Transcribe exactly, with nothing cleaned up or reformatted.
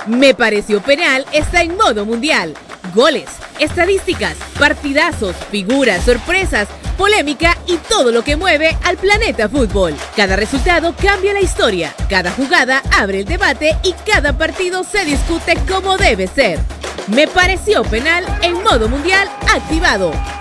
Me pareció penal está en modo mundial. Goles, estadísticas, partidazos, figuras, sorpresas, polémica y todo lo que mueve al planeta fútbol. Cada resultado cambia la historia, cada jugada abre el debate y cada partido se discute como debe ser. Me pareció penal en modo mundial activado.